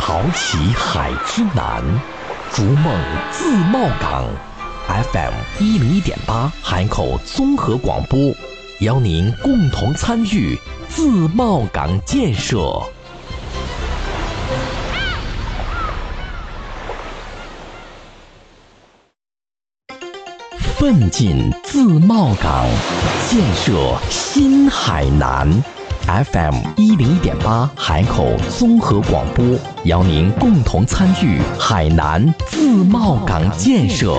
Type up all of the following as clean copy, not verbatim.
潮起海之南，逐梦自贸港。FM101.8海口综合广播，邀您共同参与自贸港建设。奋进自贸港，建设新海南。FM101.8海口综合广播，邀您共同参与海南自贸港建设。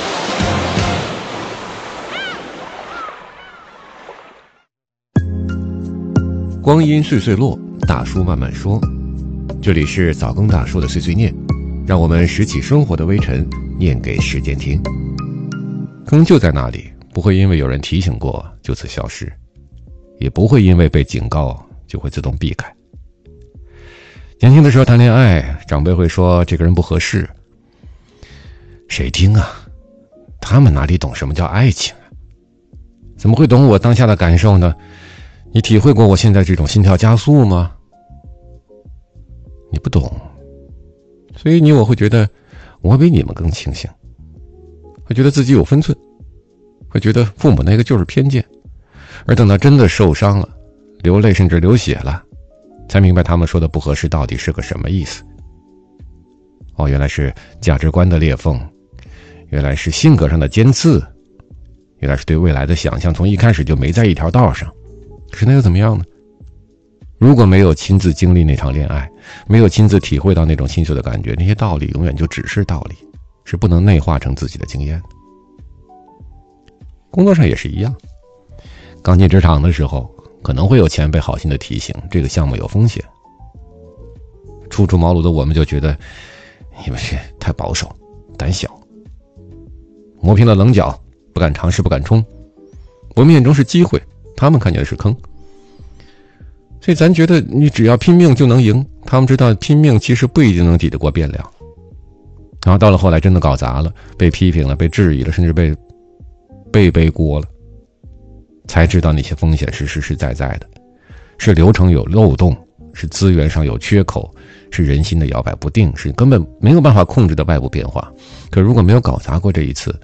光阴岁岁落，大叔慢慢说。这里是早更大叔的碎碎念，让我们拾起生活的微尘，念给时间听。坑就在那里，不会因为有人提醒过就此消失，也不会因为被警告就会自动避开。年轻的时候谈恋爱，长辈会说这个人不合适，谁听啊？他们哪里懂什么叫爱情啊？怎么会懂我当下的感受呢？你体会过我现在这种心跳加速吗？你不懂，所以我会觉得我比你们更清醒，会觉得自己有分寸，会觉得父母那个就是偏见，而等到真的受伤了，流泪甚至流血了，才明白他们说的不合适到底是个什么意思。原来是价值观的裂缝，原来是性格上的尖刺，原来是对未来的想象从一开始就没在一条道上。可是那又怎么样呢？如果没有亲自经历那场恋爱，没有亲自体会到那种心碎的感觉，那些道理永远就只是道理，是不能内化成自己的经验。工作上也是一样，刚进职场的时候，可能会有前辈好心的提醒这个项目有风险，初出茅庐的我们就觉得你们是太保守胆小，磨平了棱角，不敢尝试，不敢冲。我们眼中是机会，他们看见的是坑，所以咱觉得你只要拼命就能赢，他们知道拼命其实不一定能抵得过变量。然后到了后来真的搞砸了，被批评了，被质疑了，甚至被背锅了，才知道那些风险是实实在在的，是流程有漏洞，是资源上有缺口，是人心的摇摆不定，是根本没有办法控制的外部变化。可如果没有搞砸过这一次，